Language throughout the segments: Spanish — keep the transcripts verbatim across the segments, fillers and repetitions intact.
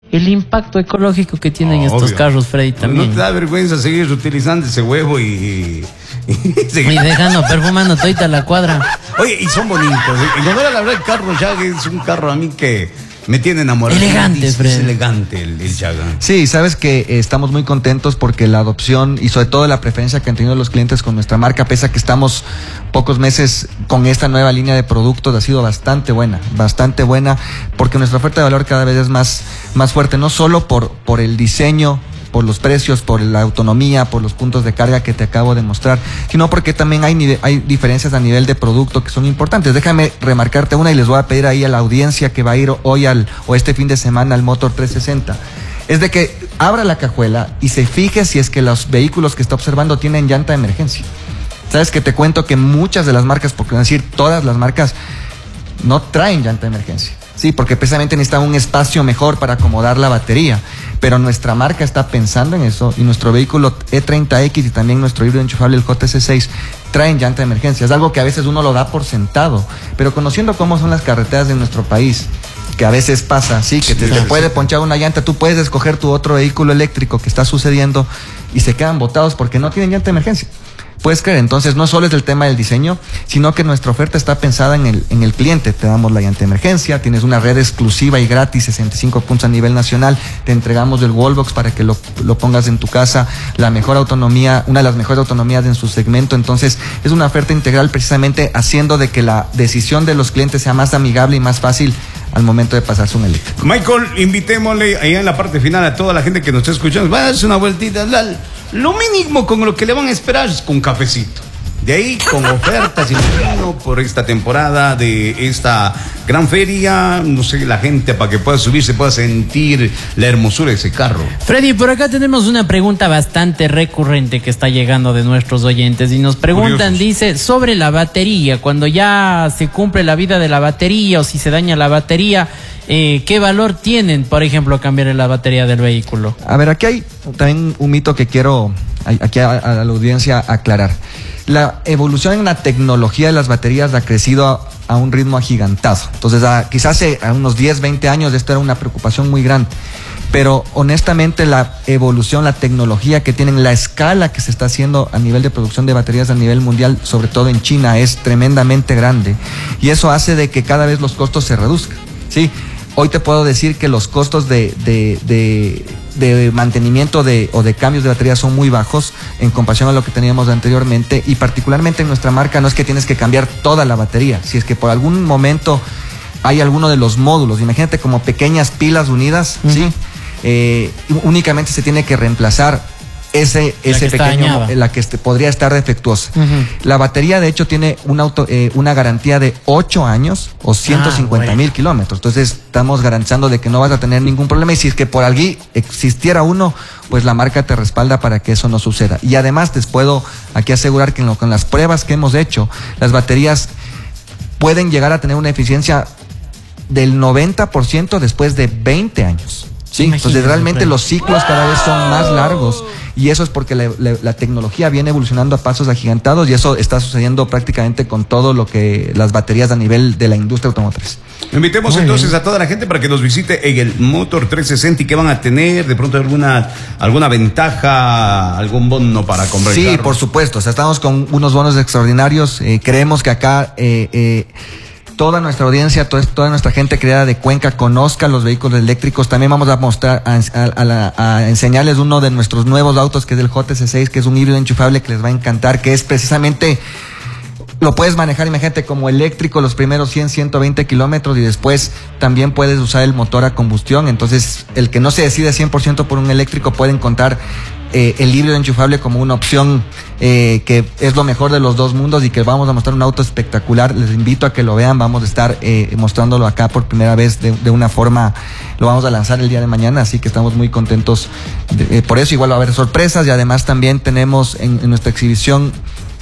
el impacto ecológico que tienen Obvio. estos carros, Freddy, también. No te da vergüenza seguir utilizando ese huevo y... y, y, seguir... y dejando, perfumando todita la cuadra. Oye, y son bonitos. Y no, la verdad, el carro ya es un carro a mí que... me tiene enamorado. Elegante, Fred. Es elegante el, el Chagan. Sí, sabes que eh, estamos muy contentos porque la adopción y sobre todo la preferencia que han tenido los clientes con nuestra marca, pese a que estamos pocos meses con esta nueva línea de productos, ha sido bastante buena, bastante buena, porque nuestra oferta de valor cada vez es más, más fuerte, no solo por, por el diseño, por los precios, por la autonomía, por los puntos de carga que te acabo de mostrar, sino porque también hay, nive- hay diferencias a nivel de producto que son importantes. Déjame remarcarte una y les voy a pedir ahí a la audiencia que va a ir hoy al, o este fin de semana al Motor trescientos sesenta. Es de que abra la cajuela y se fije si es que los vehículos que está observando tienen llanta de emergencia. Sabes que te cuento que muchas de las marcas, por no decir todas las marcas, no traen llanta de emergencia. Sí, porque precisamente necesitan un espacio mejor para acomodar la batería. Pero nuestra marca está pensando en eso y nuestro vehículo E treinta X y también nuestro híbrido enchufable, el J S seis, traen llanta de emergencia. Es algo que a veces uno lo da por sentado, pero conociendo cómo son las carreteras de nuestro país, que a veces pasa, sí, que te, te puede ponchar una llanta, tú puedes escoger tu otro vehículo eléctrico que está sucediendo y se quedan botados porque no tienen llanta de emergencia. Puedes creer, entonces no solo es el tema del diseño, sino que nuestra oferta está pensada en el, en el cliente. Te damos la llanta de emergencia, tienes una red exclusiva y gratis, sesenta y cinco puntos a nivel nacional, te entregamos el Wallbox para que lo, lo pongas en tu casa, la mejor autonomía, una de las mejores autonomías en su segmento. Entonces es una oferta integral precisamente haciendo de que la decisión de los clientes sea más amigable y más fácil al momento de pasarse un eléctrico. Michael, invitémosle ahí en la parte final a toda la gente que nos está escuchando, va a darse una vueltita. La, lo mínimo con lo que le van a esperar es con cafecito. De ahí con ofertas y vino por esta temporada de esta gran feria, no sé, la gente para que pueda subirse, pueda sentir la hermosura de ese carro. Freddy, por acá tenemos una pregunta bastante recurrente que está llegando de nuestros oyentes y nos preguntan, Curiosos. dice, sobre la batería, cuando ya se cumple la vida de la batería o si se daña la batería, eh, ¿qué valor tienen, por ejemplo, cambiar la batería del vehículo? A ver, aquí hay también un mito que quiero aquí a, a la audiencia aclarar. La evolución en la tecnología de las baterías ha crecido a, a un ritmo agigantado. Entonces, a, quizás hace a unos diez, veinte años esto era una preocupación muy grande. Pero honestamente la evolución, la tecnología que tienen, la escala que se está haciendo a nivel de producción de baterías a nivel mundial, sobre todo en China, es tremendamente grande. Y eso hace de que cada vez los costos se reduzcan, ¿sí? Hoy te puedo decir que los costos de, de, de, de mantenimiento de, o de cambios de batería son muy bajos en comparación a lo que teníamos anteriormente, y particularmente en nuestra marca no es que tienes que cambiar toda la batería. Si es que por algún momento hay alguno de los módulos, imagínate como pequeñas pilas unidas, uh-huh. ¿sí? Eh, únicamente se tiene que reemplazar ese, ese pequeño, la que este, podría estar defectuosa. Uh-huh. La batería de hecho tiene una, auto, eh, una garantía de ocho años o ciento cincuenta mil ah, kilómetros. Entonces estamos garantizando de que no vas a tener ningún problema, y si es que por allí existiera uno, pues la marca te respalda para que eso no suceda. Y además te puedo aquí asegurar que en lo, con las pruebas que hemos hecho, las baterías pueden llegar a tener una eficiencia del noventa por ciento después de veinte años. Sí, entonces realmente los ciclos cada vez son más largos, y eso es porque la, la, la tecnología viene evolucionando a pasos agigantados, y eso está sucediendo prácticamente con todo lo que las baterías a nivel de la industria automotriz. Invitemos Muy entonces bien. a toda la gente para que nos visite en el Motor trescientos sesenta. ¿Y qué van a tener? De pronto alguna alguna ventaja, algún bono para comprar. Sí, por supuesto, o sea, estamos con unos bonos extraordinarios. Eh, creemos que acá eh, eh, toda nuestra audiencia, toda, toda nuestra gente creada de Cuenca conozca los vehículos eléctricos. También vamos a mostrar, a, a, a, la, a enseñarles uno de nuestros nuevos autos, que es el J S seis, que es un híbrido enchufable que les va a encantar, que es precisamente, lo puedes manejar, imagínate, como eléctrico los primeros cien, ciento veinte kilómetros, y después también puedes usar el motor a combustión. Entonces, el que no se decide cien por ciento por un eléctrico puede encontrar Eh, el híbrido enchufable como una opción eh, que es lo mejor de los dos mundos, y que vamos a mostrar un auto espectacular. Les invito a que lo vean, vamos a estar eh, mostrándolo acá por primera vez de, de una forma, lo vamos a lanzar el día de mañana, así que estamos muy contentos de, eh, por eso. Igual va a haber sorpresas, y además también tenemos en, en nuestra exhibición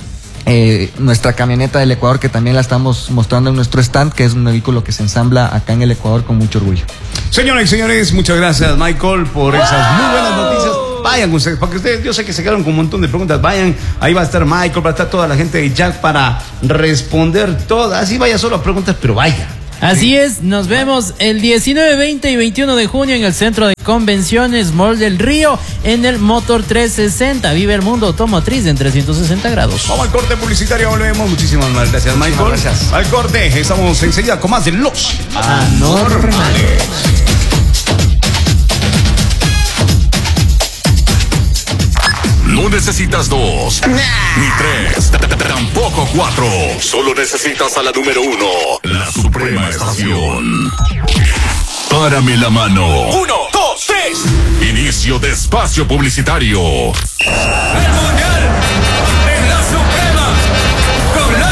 Eh, nuestra camioneta del Ecuador, que también la estamos mostrando en nuestro stand, que es un vehículo que se ensambla acá en el Ecuador con mucho orgullo. Señoras y señores, muchas gracias, Michael, por esas muy buenas noticias. Vayan ustedes, porque ustedes, yo sé que se quedaron con un montón de preguntas. Vayan, ahí va a estar Michael, va a estar toda la gente de Jack para responder todas. Así vaya solo a preguntas, pero vaya. Así es, nos vemos el diecinueve, veinte y veintiuno de junio en el Centro de Convenciones Mall del Río, en el Motor trescientos sesenta. Vive el mundo automotriz en trescientos sesenta grados. Vamos al corte publicitario, volvemos. Muchísimas gracias, Michael. Gracias. Al corte, estamos enseguida con más de Los Anormales. No necesitas dos, ni tres, tampoco cuatro. Solo necesitas a la número uno, la Suprema Estación. Párame la mano. Uno, dos, tres. Inicio de espacio publicitario.